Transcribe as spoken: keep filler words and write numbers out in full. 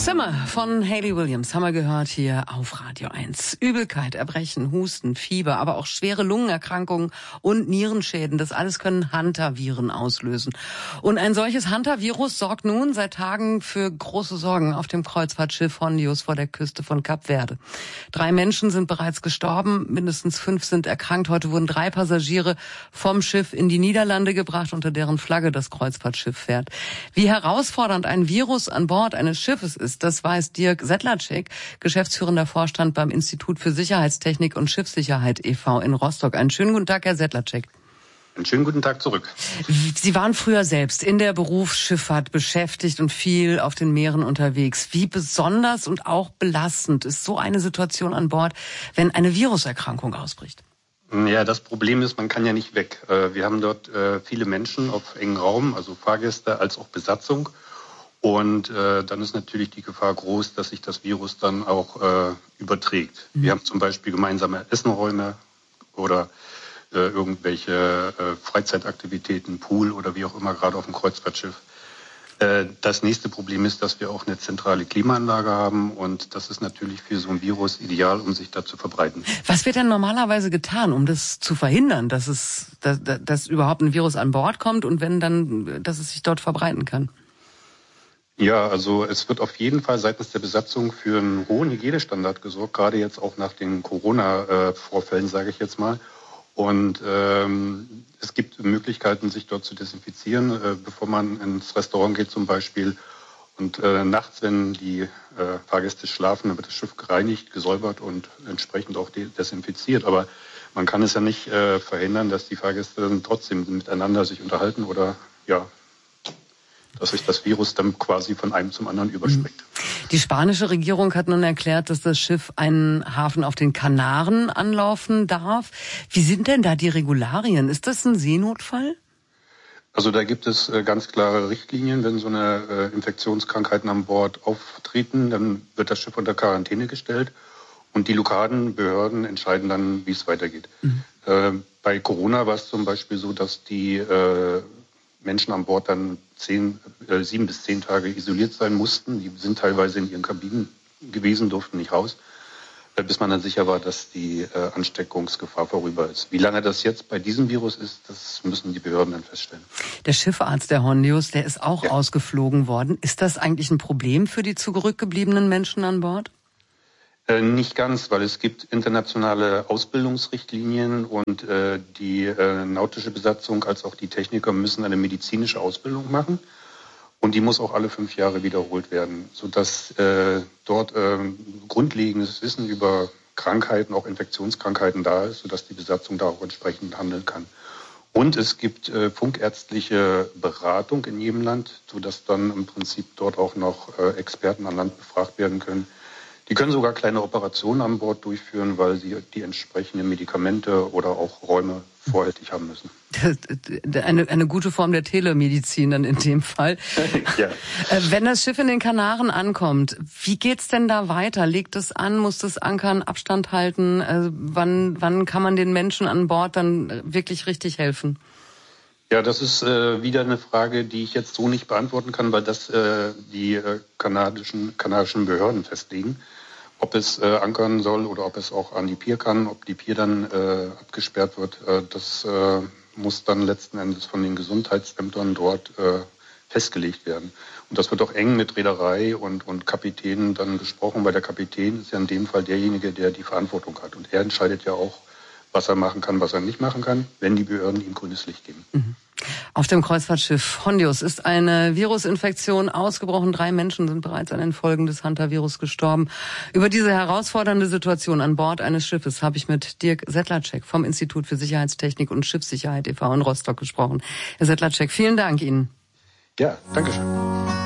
Zimmer von Hayley Williams haben wir gehört hier auf Radio eins. Übelkeit, Erbrechen, Husten, Fieber, aber auch schwere Lungenerkrankungen und Nierenschäden. Das alles können Hantaviren auslösen. Und ein solches Hantavirus sorgt nun seit Tagen für große Sorgen auf dem Kreuzfahrtschiff Hondius vor der Küste von Kap Verde. Drei Menschen sind bereits gestorben, mindestens fünf sind erkrankt. Heute wurden drei Passagiere vom Schiff in die Niederlande gebracht, unter deren Flagge das Kreuzfahrtschiff fährt. Wie herausfordernd ein Virus an Bord eines Schiffes ist, das weiß Dirk Sedlacek, geschäftsführender Vorstand beim Institut für Sicherheitstechnik und Schiffssicherheit e V in Rostock. Einen schönen guten Tag, Herr Sedlacek. Einen schönen guten Tag zurück. Sie waren früher selbst in der Berufsschifffahrt beschäftigt und viel auf den Meeren unterwegs. Wie besonders und auch belastend ist so eine Situation an Bord, wenn eine Viruserkrankung ausbricht? Ja, das Problem ist, man kann ja nicht weg. Wir haben dort viele Menschen auf engem Raum, also Fahrgäste als auch Besatzung. Und äh, dann ist natürlich die Gefahr groß, dass sich das Virus dann auch äh, überträgt. Mhm. Wir haben zum Beispiel gemeinsame Essenräume oder äh, irgendwelche äh, Freizeitaktivitäten, Pool oder wie auch immer, gerade auf dem Kreuzfahrtschiff. Äh, das nächste Problem ist, dass wir auch eine zentrale Klimaanlage haben und das ist natürlich für so ein Virus ideal, um sich da zu verbreiten. Was wird denn normalerweise getan, um das zu verhindern, dass es, dass, dass überhaupt ein Virus an Bord kommt und wenn dann, dass es sich dort verbreiten kann? Ja, also es wird auf jeden Fall seitens der Besatzung für einen hohen Hygienestandard gesorgt, gerade jetzt auch nach den Corona-Vorfällen, sage ich jetzt mal. Und ähm, es gibt Möglichkeiten, sich dort zu desinfizieren, äh, bevor man ins Restaurant geht zum Beispiel. Und äh, nachts, wenn die äh, Fahrgäste schlafen, dann wird das Schiff gereinigt, gesäubert und entsprechend auch desinfiziert. Aber man kann es ja nicht äh, verhindern, dass die Fahrgäste dann trotzdem miteinander sich unterhalten oder ja, dass sich das Virus dann quasi von einem zum anderen überspringt. Die spanische Regierung hat nun erklärt, dass das Schiff einen Hafen auf den Kanaren anlaufen darf. Wie sind denn da die Regularien? Ist das ein Seenotfall? Also da gibt es ganz klare Richtlinien. Wenn so eine Infektionskrankheiten an Bord auftreten, dann wird das Schiff unter Quarantäne gestellt und die lokalen Behörden entscheiden dann, wie es weitergeht. Mhm. Äh, bei Corona war es zum Beispiel so, dass die äh, Menschen an Bord dann zehn, äh, sieben bis zehn Tage isoliert sein mussten. Die sind teilweise in ihren Kabinen gewesen, durften nicht raus, äh, bis man dann sicher war, dass die äh, Ansteckungsgefahr vorüber ist. Wie lange das jetzt bei diesem Virus ist, das müssen die Behörden dann feststellen. Der Schiffarzt der Hondius, der ist auch ja. ausgeflogen worden. Ist das eigentlich ein Problem für die zurückgebliebenen Menschen an Bord? Äh, nicht ganz, weil es gibt internationale Ausbildungsrichtlinien und äh, die äh, nautische Besatzung als auch die Techniker müssen eine medizinische Ausbildung machen und die muss auch alle fünf Jahre wiederholt werden, sodass äh, dort äh, grundlegendes Wissen über Krankheiten, auch Infektionskrankheiten da ist, sodass die Besatzung da auch entsprechend handeln kann. Und es gibt äh, funkärztliche Beratung in jedem Land, sodass dann im Prinzip dort auch noch äh, Experten an Land befragt werden können. Die können sogar kleine Operationen an Bord durchführen, weil sie die entsprechenden Medikamente oder auch Räume vorrätig haben müssen. Eine, eine gute Form der Telemedizin dann in dem Fall. Ja. Wenn das Schiff in den Kanaren ankommt, wie geht's denn da weiter? Legt es an, muss es ankern, Abstand halten? Also wann, wann kann man den Menschen an Bord dann wirklich richtig helfen? Ja, das ist äh, wieder eine Frage, die ich jetzt so nicht beantworten kann, weil das äh, die äh, kanadischen, kanadischen Behörden festlegen. Ob es äh, ankern soll oder ob es auch an die Pier kann, ob die Pier dann äh, abgesperrt wird, äh, das äh, muss dann letzten Endes von den Gesundheitsämtern dort äh, festgelegt werden. Und das wird auch eng mit Reederei und, und Kapitänen dann besprochen, weil der Kapitän ist ja in dem Fall derjenige, der die Verantwortung hat. Und er entscheidet ja auch, was er machen kann, was er nicht machen kann, wenn die Behörden ihm grünes Licht geben. Mhm. Auf dem Kreuzfahrtschiff Hondius ist eine Virusinfektion ausgebrochen. Drei Menschen sind bereits an den Folgen des Hantavirus gestorben. Über diese herausfordernde Situation an Bord eines Schiffes habe ich mit Dirk Sedlacek vom Institut für Sicherheitstechnik und Schiffssicherheit e V in Rostock gesprochen. Herr Sedlacek, vielen Dank Ihnen. Ja, danke schön.